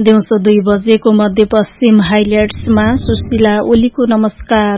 दिउँसो 2 बजेको मध्यपश्चिम हाइलाइट्समा सुशीला ओलीको नमस्कार।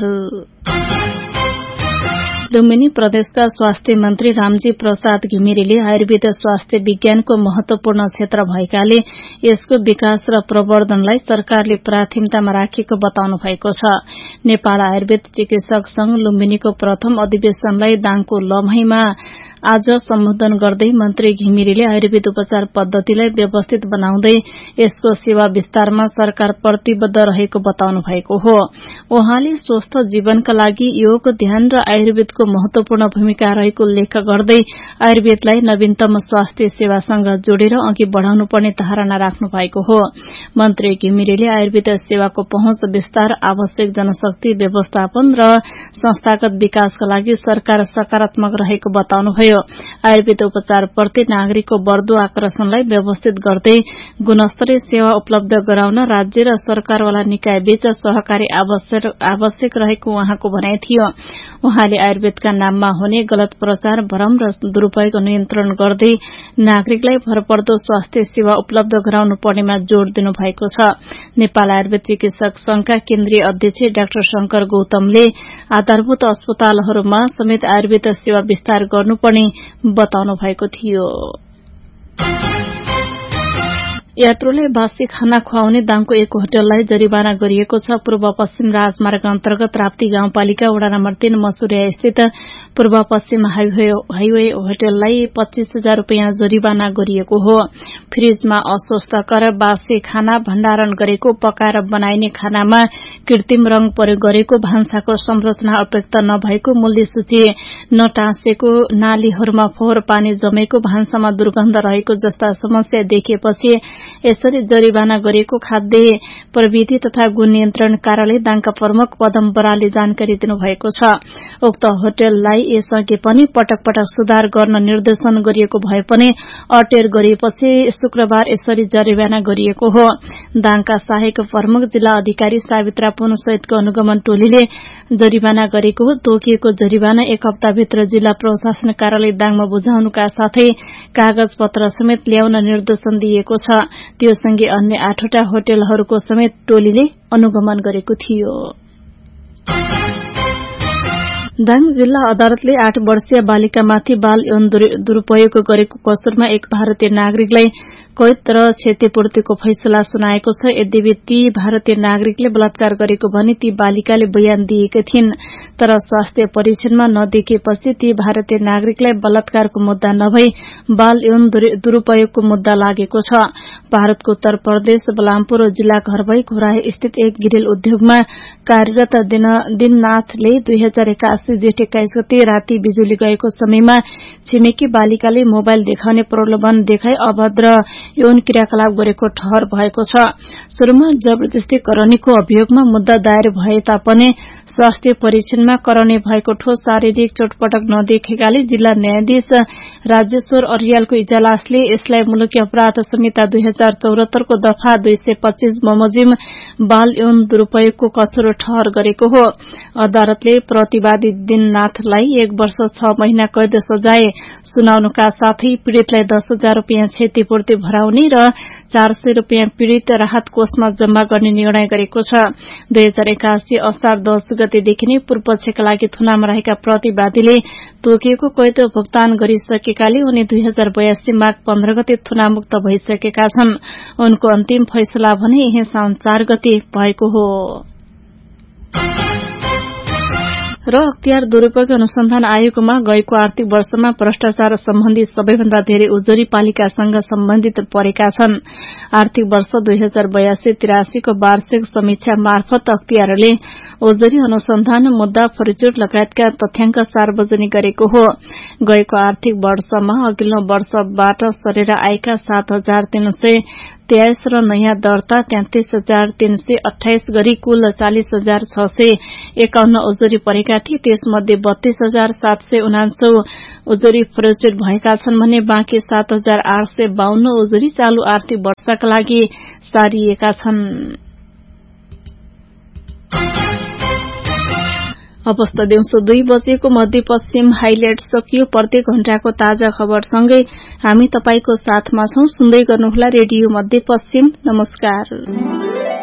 लुम्बिनी प्रदेशका स्वास्थ्य मन्त्री रामजी प्रसाद घिमिरेले आयुर्वेद स्वास्थ्य विज्ञानको महत्वपूर्ण क्षेत्र भएकाले यसको विकास र प्रवर्धनलाई सरकारले प्राथमिकतामा राखेको बताउनु भएको छ। नेपाल आयुर्वेद चिकित्सक संघ लुम्बिनीको प्रथम अधिवेशनलाई दाङको लम्हाईमा आज सम्बोधन गर्दै मन्त्री घिमिरेले आयुर्वेद उपचार पद्धतिलाई व्यवस्थित बनाउँदै यसको सेवा विस्तारमा सरकार प्रतिबद्ध रहेको बताउनु भएको हो। उहाँले स्वस्थ जीवनका लागि योग, ध्यान र आयुर्वेदको महत्वपूर्ण भूमिका रहेको उल्लेख गर्दै आयुर्वेदलाई नवीनतम स्वास्थ्य सेवासँग जोडेर अघि बढ़ाउनु पर्ने धारणा राख्नु भएको हो। मन्त्री घिमिरेले आयुर्वेद सेवाको पहुँच विस्तार, आवश्यक जनशक्ति व्यवस्थापन र संस्थागत विकासका लागि सरकार सकारात्मक रहेको बताउनुभयो। आयुर्वेद उपचार प्रति नागरिकको बढ़दो आकर्षणलाई व्यवस्थित गर्दै गुणस्तरीय सेवा उपलब्ध गराउन राज्य र सरकारवाला निकाय बीच सहकारी आवश्यक रहेको उहाँको भनाइ थियो। उहाँले आयुर्वेदका नाममा हुने गलत प्रचार, भ्रम र दुरूपयोग नियन्त्रण गर्दै नागरिकलाई भरपर्दो स्वास्थ्य सेवा उपलब्ध गराउनु पर्नेमा जोड़ दिनु भएको छ। नेपाल आयुर्वेद चिकित्सक संघका केन्द्रीय अध्यक्ष डाक्टर शंकर गौतमले आधारभूत अस्पतालहरूमा समेत आयुर्वेद सेवा विस्तार गर्नुपर्ने बताउनु भएको थियो। यात्रुलाई बासी खाना खुवाउने दाङको एक होटललाई जरिवाना गरिएको छ। पूर्व पश्चिम राजमार्ग अन्तर्गत राप्ती गाउँपालिका वडा नम्बर 3 मसुरिया स्थित पूर्व पश्चिम हाइवे होटललाई 25,000 रूपियाँ जरिवाना गरिएको हो। फ्रिजमा अस्वस्थकर बासी खाना भण्डारण गरेको, पकाएर बनाइने खानामा कृत्रिम रंग प्रयोग गरेको, भान्साको संरचना उपयुक्त नभएको, मूल्य सूची नटाँसेको, नालीहरूमा फोहोर पानी जमेको, भान्सामा दुर्गन्ध रहेको जस्ता समस्या देखिएपछि यसरी जरिवाना गरिएको खाद्य प्रविधि तथा गुण नियन्त्रण कार्यालय दाङका प्रमुख पदम बरालले जानकारी दिनुभएको छ। उक्त होटललाई यसअघि पनि पटक पटक सुधार गर्न निर्देशन गरिएको भए पनि अटेर गरिएपछि शुक्रबार यसरी जरिवाना गरिएको हो। दाङका सहायक प्रमुख जिल्ला अधिकारी सावित्रा पुन सहितको अनुगमन टोलीले जरिवाना गरेको हो। तोकिएको जरिवाना 1 हप्ताभित्र जिल्ला प्रशासन कार्यालय दाङमा बुझाउनुका साथै कागज पत्र समेत ल्याउन निर्देशन दिएको छ। त्यो सँगै अन्य 8वटा होटलहरूको समेत टोलीले अनुगमन गरेको थियो। दाङ जिल्ला अदालतले 8 वर्षीय बालिकामाथि बाल यौन दुरूपयोग गरेको कसुरमा एक भारतीय नागरिकलाई कैद र क्षतिपूर्तिको फैसला सुनाएको छ। यद्यपि ती भारतीय नागरिकले बलात्कार गरेको भने ती बालिकाले बयान दिएकी थिइन्, तर स्वास्थ्य परीक्षणमा नदेखिएपछि ती भारतीय नागरिकलाई बलात्कारको मुद्दा नभई बाल यौन दुरूपयोगको मुद्दा लागेको छ। भारतको उत्तर प्रदेश बलामपुर जिल्ला घरभई घोराहे स्थित एक गिरेल उद्योगमा कार्यरत दिननाथले 2081 जेठ 21 गते राति बिजुली गएको समयमा छिमेकी बालिकाले मोबाइल देखाउने प्रलोभन देखाई अभद्र यौन क्रियाकलाप गरेको ठहर भएको छ। शुरूमा जबरजस्ती कराउनेको अभियोगमा मुद्दा दायर भए तापनि स्वास्थ्य परीक्षणमा कराउने भएको ठोस शारीरिक चोटपटक नदेखेकाले जिल्ला न्यायाधीश राजेश्वर अरियालको इजलासले यसलाई मुलुकी अपराध संहिता 2074 को दफा 225 बमोजिम बाल यौन दुरूपयोगको कसुर ठहर गरेको हो। अदालतले प्रतिवादी दिननाथलाई 1 वर्ष 6 महिना कैद सजाय सुनाउनुका साथै पीड़ितलाई 10,000 रूपियाँ क्षतिपूर्ति भराउने र 400 रूपियाँ पीड़ित राहत कोषमा जम्मा गर्ने निर्णय गरेको छ। 2081 असार 10 गतेदेखि नै पूर्वपक्षका लागि थुनामा रहेका प्रतिवादीले तोकिएको कैद भुक्तान गरिसकेकाले उनी 2082 माघ 15 गते थुनामुक्त भइसकेका छन्। उनको अन्तिम फैसला भने यही साउन 4 गते भएको हो। र अख्तियार दुरूपयोग अनुसन्धान आयोगमा गएको आर्थिक वर्षमा भ्रष्टाचार सम्बन्धी सबैभन्दा धेरै उजुरी पालिकासँग सम्बन्धित परेका छन्। आर्थिक वर्ष 2082-83 को वार्षिक समीक्षा मार्फत अख्तियारले उजुरी अनुसन्धान, मुद्दा फरिचोट लगायतका तथ्याङ्क सार्वजनिक गरेको हो। गएको आर्थिक वर्षमा अघिल्लो वर्षबाट सरेर आएका 7,323 र नयाँ दर्ता 33,328 गरी कुल 40,651 उजुरी परेका थिए। त्यसमध्ये 32,749 उजुरी फरिचोट भएका छन् भने बाँकी 7,852 उजुरी चालू आर्थिक वर्षका लागि सारिएका छन्। अवस्था दिउँसो 2 बजेको मध्यपश्चिम हाइलाइट सकियो। प्रत्येक घण्टाको ताजा खबरसँगै हामी तपाईको साथमा छौं। सुन्दै गर्नुहोला रेडियो मध्यपश्चिम। नमस्कार।